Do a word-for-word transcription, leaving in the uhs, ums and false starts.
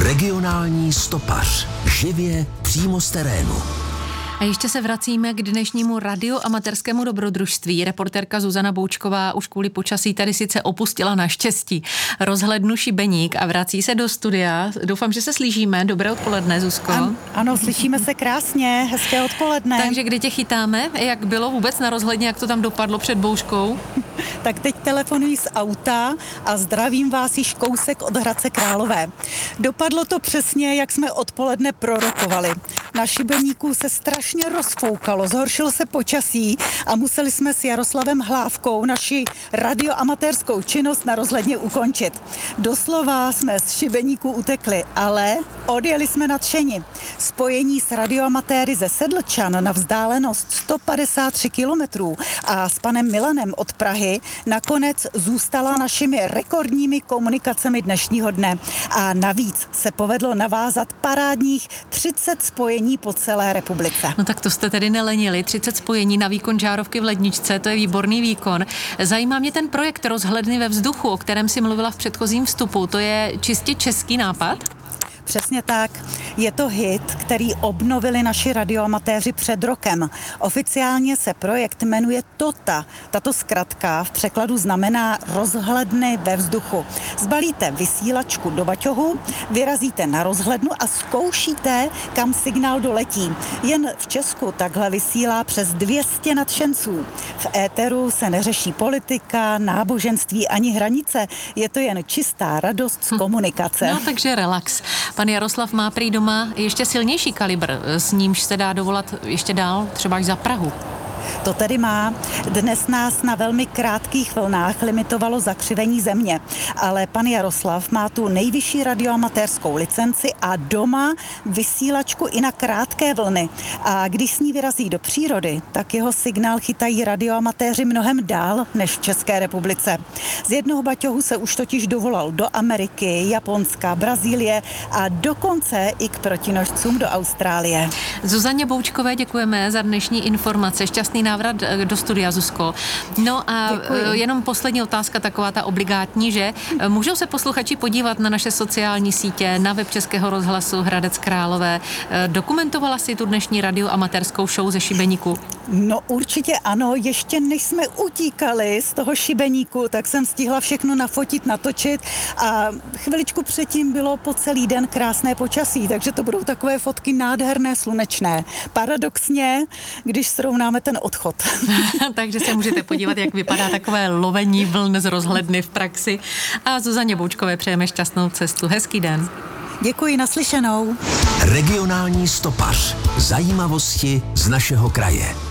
Regionální stopař. Živě přímo z terénu. A ještě se vracíme k dnešnímu radioamatérskému dobrodružství. Reportérka Zuzana Boučková už kvůli počasí tady sice opustila naštěstí rozhlednu Šibeník a vrací se do studia. Doufám, že se slyšíme. Dobré odpoledne, Zuzko. An, ano, slyšíme se krásně. Hezké odpoledne. Takže kdy tě chytáme? Jak bylo vůbec na rozhledně, jak to tam dopadlo před bouřkou? Tak teď telefonuji z auta a zdravím vás již kousek od Hradce Králové. Dopadlo to přesně, jak jsme odpoledne prorokovali. Na Šibeníku se strašně rozfoukalo, zhoršilo se počasí a museli jsme s Jaroslavem Hlávkou naši radioamatérskou činnost na rozhledně ukončit. Doslova jsme z Šibeníku utekli, ale odjeli jsme nadšeni. Spojení s radioamatéry ze Sedlčan na vzdálenost sto padesát tři kilometrů a s panem Milanem od Prahy nakonec zůstala našimi rekordními komunikacemi dnešního dne. A navíc se povedlo navázat parádních třicet spojení po celé republice. No tak to jste tedy nelenili. třicet spojení na výkon žárovky v ledničce, to je výborný výkon. Zajímá mě ten projekt Rozhledny ve vzduchu, o kterém si mluvila v předchozím vstupu. To je čistě český nápad? Přesně tak. Je to hit, který obnovili naši radioamatéři před rokem. Oficiálně se projekt jmenuje TOTA. Tato zkratka v překladu znamená rozhledny ve vzduchu. Zbalíte vysílačku do baťohu, vyrazíte na rozhlednu a zkoušíte, kam signál doletí. Jen v Česku takhle vysílá přes dvě stě nadšenců. V éteru se neřeší politika, náboženství ani hranice. Je to jen čistá radost z komunikace. No takže relax. Pan Jaroslav má prý doma ještě silnější kalibr, s nímž se dá dovolat ještě dál, třeba až za Prahu. To tedy má. Dnes nás na velmi krátkých vlnách limitovalo zakřivení země, ale pan Jaroslav má tu nejvyšší radioamatérskou licenci a doma vysílačku i na krátké vlny. A když s ní vyrazí do přírody, tak jeho signál chytají radioamatéři mnohem dál než v České republice. Z jednoho baťohu se už totiž dovolal do Ameriky, Japonska, Brazílie a dokonce i k protinožcům do Austrálie. Zuzaně Boučkové děkujeme za dnešní informace. Šťastný návrat do studia, Zuzko. No a Děkuji. Jenom poslední otázka, taková ta obligátní, že můžou se posluchači podívat na naše sociální sítě, na web Českého rozhlasu Hradec Králové. Dokumentovala si tu dnešní radioamatérskou show ze Šibeníku? No určitě ano, ještě než jsme utíkali z toho Šibeníku, tak jsem stihla všechno nafotit, natočit a chviličku předtím bylo po celý den krásné počasí, takže to budou takové fotky nádherné, slunečné. Paradoxně, když srovnáme ten odchod. Takže se můžete podívat, jak vypadá takové lovení vln z rozhledny v praxi. A Zuzaně Boučkové přejeme šťastnou cestu. Hezký den. Děkuji, naslyšenou. Regionální stopař. Zajímavosti z našeho kraje.